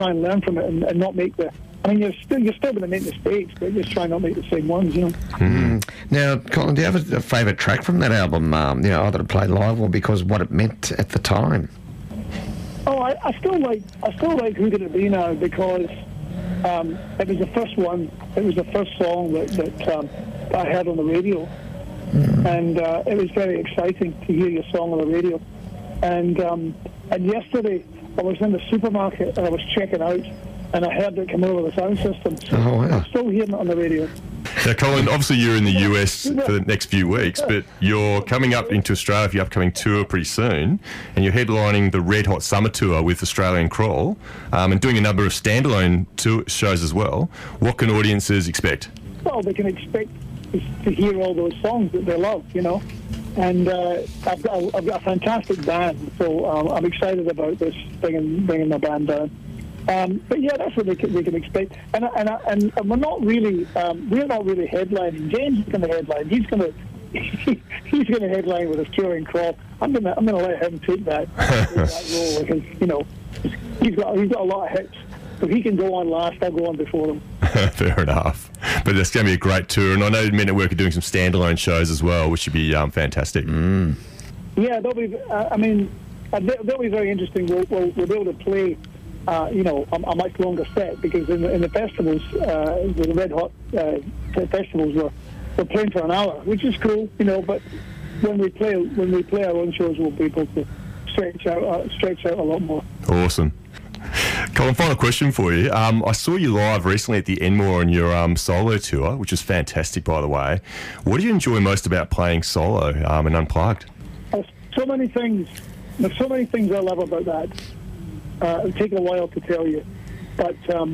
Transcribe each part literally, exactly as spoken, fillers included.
try and learn from it and, and not make the. I mean, you're still you're still going to make mistakes, but just try not to make the same ones, you know. Mm. Now, Colin, do you have a, a favourite track from that album? Um, you know, either to play live or because what it meant at the time. Oh, I, I still like I still like Who Could It Be Now because um, it was the first one. It was the first song that that, um, that I heard on the radio, mm. and uh, it was very exciting to hear your song on the radio. And um, and yesterday I was in the supermarket and I was checking out, and I heard it come over the sound system. So oh, wow. I'm still hearing it on the radio. Now, Colin, obviously you're in the U S for the next few weeks, but you're coming up into Australia for your upcoming tour pretty soon, and you're headlining the Red Hot Summer Tour with Australian Crawl, um, and doing a number of standalone tour shows as well. What can audiences expect? Well, they can expect to hear all those songs that they love, you know. And uh, I've, got a, I've got a fantastic band, so um, I'm excited about this, bringing, bringing my band down. Um, but yeah, that's what they can, they can expect. And and and, and we're not really um, we're not really headlining. James is going to headline. He's going to he's going to headline with Australian Crawl. I'm going to I'm going to let him take that, take that role because you know he's got he's got a lot of hits. If he can go on last, I'll go on before him. Fair enough. But it's going to be a great tour, and I know Men at Work are doing some standalone shows as well, which should be um, fantastic. Mm. Yeah, they'll be. Uh, I mean, uh, they'll, they'll be very interesting. We'll, we'll, we'll be able to play. Uh, you know, a, a much longer set because in the, in the festivals, uh, the Red Hot uh, festivals were we're playing for an hour, which is cool, you know. But when we play when we play our own shows, we'll be able to stretch out uh, stretch out a lot more. Awesome. Colin, final question for you. Um, I saw you live recently at the Enmore on your um, solo tour, which was fantastic, by the way. What do you enjoy most about playing solo um, and unplugged? There's so many things. There's so many things I love about that. Uh, it'll take a while to tell you, but um,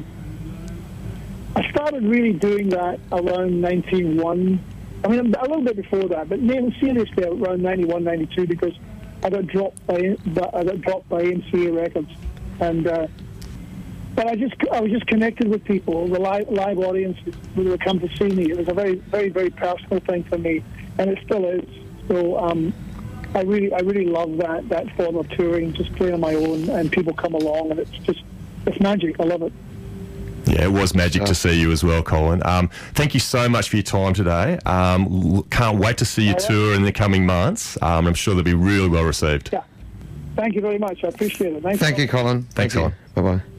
I started really doing that around nineteen oh one. I mean, a little bit before that, but seriously around ninety-one, ninety-two, because I got dropped by I got dropped by M C A Records, and uh, but I just I was just connected with people, the live live audience who would come to see me. It was a very very very personal thing for me, and it still is. So. Um, I really, I really love that that form of touring, just playing on my own, and people come along, and it's just, it's magic. I love it. Yeah, it was magic to see you as well, Colin. Um, thank you so much for your time today. Um, can't wait to see your tour in the coming months. Um, I'm sure they'll be really well received. Yeah. Thank you very much. I appreciate it. Thanks, Thank Colin. you, Colin. Thanks, Thank Colin. Bye bye.